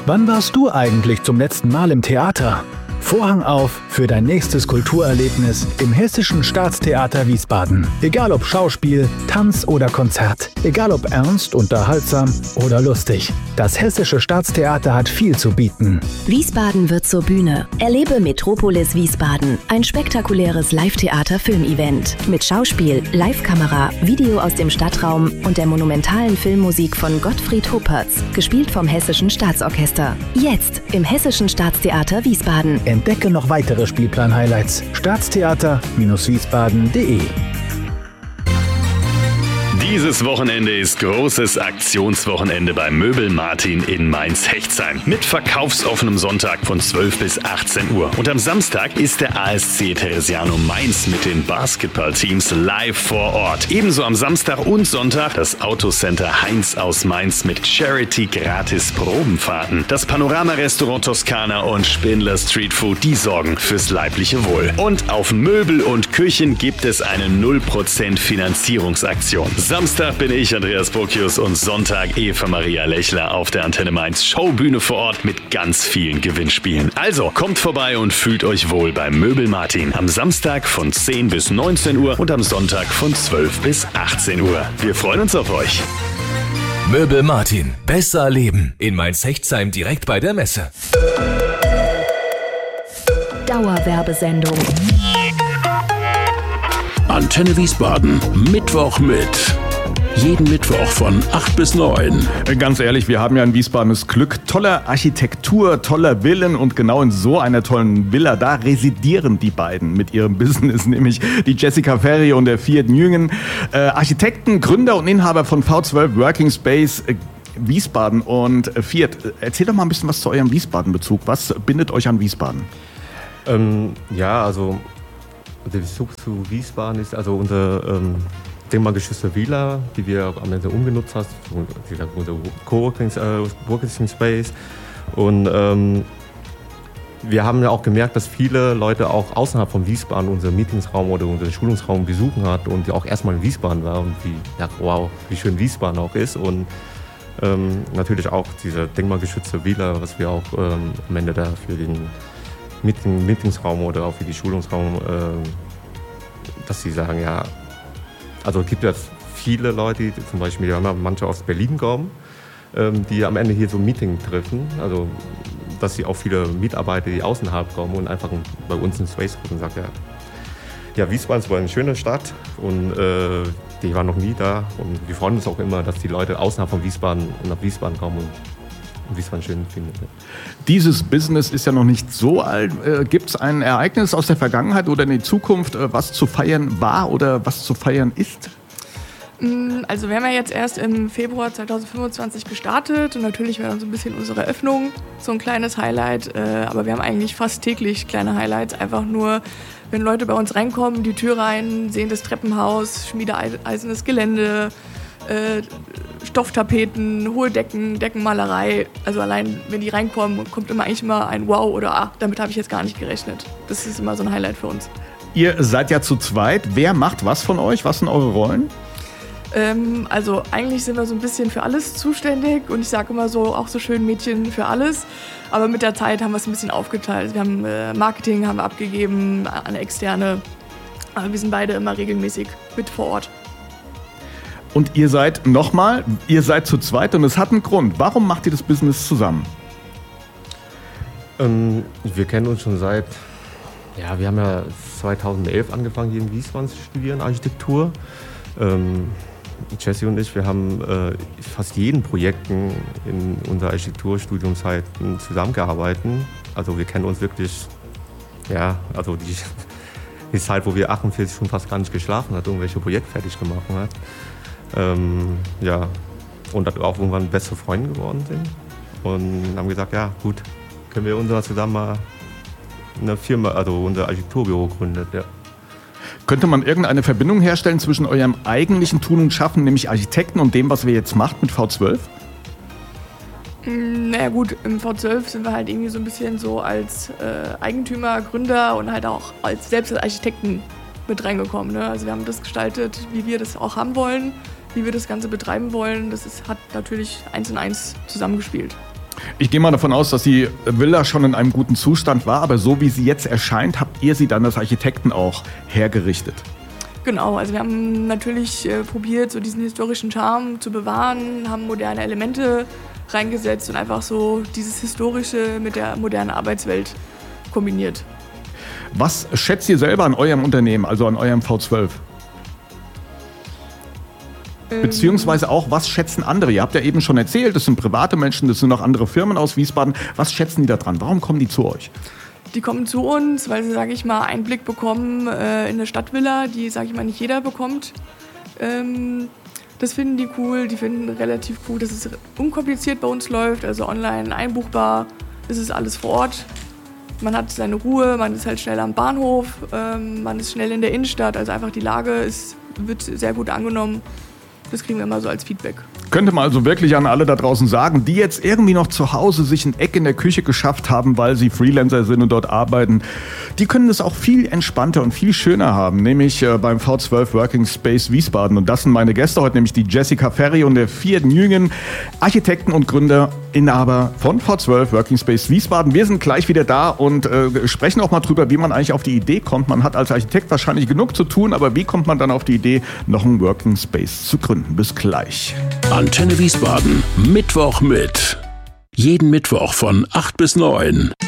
Wann warst du eigentlich zum letzten Mal im Theater? Vorhang auf für dein nächstes Kulturerlebnis im Hessischen Staatstheater Wiesbaden. Egal ob Schauspiel, Tanz oder Konzert. Egal ob ernst, unterhaltsam oder lustig. Das Hessische Staatstheater hat viel zu bieten. Wiesbaden wird zur Bühne. Erlebe Metropolis Wiesbaden. Ein spektakuläres Live-Theater-Film-Event. Mit Schauspiel, Live-Kamera, Video aus dem Stadtraum und der monumentalen Filmmusik von Gottfried Huppertz. Gespielt vom Hessischen Staatsorchester. Jetzt im Hessischen Staatstheater Wiesbaden. Entdecke noch weitere Spielplan-Highlights. Staatstheater-wiesbaden.de. Dieses Wochenende ist großes Aktionswochenende beim Möbel Martin in Mainz-Hechtsheim mit verkaufsoffenem Sonntag von 12 bis 18 Uhr. Und am Samstag ist der ASC Theresianum Mainz mit den Basketballteams live vor Ort. Ebenso am Samstag und Sonntag das Autocenter Heinz aus Mainz mit Charity-Gratis-Probenfahrten. Das Panorama-Restaurant Toskana und Spindler Street Food, die sorgen fürs leibliche Wohl. Und auf Möbel und Küchen gibt es eine 0% Finanzierungsaktion. Samstag bin ich, Andreas Burkius, und Sonntag Eva Maria Lechler auf der Antenne Mainz Showbühne vor Ort mit ganz vielen Gewinnspielen. Also kommt vorbei und fühlt euch wohl beim Möbel Martin. Am Samstag von 10 bis 19 Uhr und am Sonntag von 12 bis 18 Uhr. Wir freuen uns auf euch. Möbel Martin. Besser leben. In Mainz-Hechtsheim direkt bei der Messe. Dauerwerbesendung. Antenne Wiesbaden, Mittwoch mit. Jeden Mittwoch von 8 bis 9. Ganz ehrlich, wir haben ja in Wiesbaden das Glück toller Architektur, toller Villen, und genau in so einer tollen Villa, da residieren die beiden mit ihrem Business, nämlich die Jessica Ferry und der Fiat Njüngen. Architekten, Gründer und Inhaber von V12 Working Space Wiesbaden. Und Fiat, erzähl doch mal ein bisschen was zu eurem Wiesbaden-Bezug. Was bindet euch an Wiesbaden? Also der Bezug zu Wiesbaden ist also unser denkmalgeschützte Villa, die wir am Ende umgenutzt haben, unser Coworking Space. Und wir haben ja auch gemerkt, dass viele Leute auch außerhalb von Wiesbaden unseren Meetingsraum oder unseren Schulungsraum besuchen hat und die auch erstmal in Wiesbaden war und wie schön Wiesbaden auch ist. Und natürlich auch diese denkmalgeschützte Villa, was wir auch am Ende da für den Meetingsraum oder auch für die Schulungsraum, dass sie sagen, ja, also es gibt ja viele Leute, die zum Beispiel, wir haben ja manche aus Berlin kommen, die am Ende hier so ein Meeting treffen, also dass sie auch viele Mitarbeiter, die außerhalb kommen und einfach bei uns in Space gucken und sagen, ja, Wiesbaden ist eine schöne Stadt und die waren noch nie da, und wir freuen uns auch immer, dass die Leute außerhalb von Wiesbaden nach Wiesbaden kommen und Wiesbaden schön findet. Dieses Business ist ja noch nicht so alt. Gibt es ein Ereignis aus der Vergangenheit oder in die Zukunft, was zu feiern war oder was zu feiern ist? Also wir haben ja jetzt erst im Februar 2025 gestartet und natürlich wäre dann so ein bisschen unsere Eröffnung so ein kleines Highlight. Aber wir haben eigentlich fast täglich kleine Highlights. Einfach nur, wenn Leute bei uns reinkommen, die Tür rein, sehen das Treppenhaus, schmiedeeisernes Gelände, Stofftapeten, hohe Decken, Deckenmalerei. Also allein, wenn die reinkommen, kommt eigentlich immer ein Wow oder damit habe ich jetzt gar nicht gerechnet. Das ist immer so ein Highlight für uns. Ihr seid ja zu zweit. Wer macht was von euch? Was sind eure Rollen? Also eigentlich sind wir so ein bisschen für alles zuständig und ich sage immer so, auch so schön Mädchen für alles. Aber mit der Zeit haben wir es ein bisschen aufgeteilt. Wir haben Marketing haben wir abgegeben an Externe. Aber wir sind beide immer regelmäßig mit vor Ort. Und ihr seid zu zweit und es hat einen Grund. Warum macht ihr das Business zusammen? Wir kennen uns schon wir haben ja 2011 angefangen, hier in Wiesbaden zu studieren, Architektur. Jessie und ich, wir haben fast jeden Projekten in unserer Architekturstudiumzeit zusammengearbeitet. Also wir kennen uns wirklich, also die Zeit, wo wir 48 Stunden fast gar nicht geschlafen hat, irgendwelche Projekte fertig gemacht hat. Und dann auch irgendwann beste Freunde geworden sind und haben gesagt, ja gut, können wir zusammen mal eine Firma, also unser Architekturbüro gründet. Ja. Könnte man irgendeine Verbindung herstellen zwischen eurem eigentlichen Tun und Schaffen, nämlich Architekten, und dem, was wir jetzt macht mit V12? Naja gut, im V12 sind wir halt irgendwie so ein bisschen so als Eigentümer, Gründer und halt auch selbst als Architekten mit reingekommen. Ne? Also wir haben das gestaltet, wie wir das auch haben wollen, wie wir das Ganze betreiben wollen. Hat natürlich 1 in 1 zusammengespielt. Ich gehe mal davon aus, dass die Villa schon in einem guten Zustand war, aber so wie sie jetzt erscheint, habt ihr sie dann als Architekten auch hergerichtet? Genau, also wir haben natürlich probiert, so diesen historischen Charme zu bewahren, haben moderne Elemente reingesetzt und einfach so dieses Historische mit der modernen Arbeitswelt kombiniert. Was schätzt ihr selber an eurem Unternehmen, also an eurem V12? Beziehungsweise auch, was schätzen andere? Ihr habt ja eben schon erzählt, das sind private Menschen, das sind auch andere Firmen aus Wiesbaden. Was schätzen die da dran? Warum kommen die zu euch? Die kommen zu uns, weil sie, sage ich mal, Einblick bekommen in eine Stadtvilla, die, sage ich mal, nicht jeder bekommt. Das finden die cool, die finden relativ cool, dass es unkompliziert bei uns läuft, also online einbuchbar, es ist alles vor Ort. Man hat seine Ruhe, man ist halt schnell am Bahnhof, man ist schnell in der Innenstadt, also einfach die Lage wird sehr gut angenommen. Das kriegen wir immer so als Feedback. Könnte man also wirklich an alle da draußen sagen, die jetzt irgendwie noch zu Hause sich ein Eck in der Küche geschafft haben, weil sie Freelancer sind und dort arbeiten, die können es auch viel entspannter und viel schöner haben, nämlich beim V12 Working Space Wiesbaden. Und das sind meine Gäste heute, nämlich die Jessica Ferry und der Fiat Nguyen, Architekten und Gründer, Inhaber von V12 Working Space Wiesbaden. Wir sind gleich wieder da und sprechen auch mal drüber, wie man eigentlich auf die Idee kommt. Man hat als Architekt wahrscheinlich genug zu tun, aber wie kommt man dann auf die Idee, noch einen Working Space zu gründen? Bis gleich. Antenne Wiesbaden, Mittwoch mit. Jeden Mittwoch von 8 bis 9.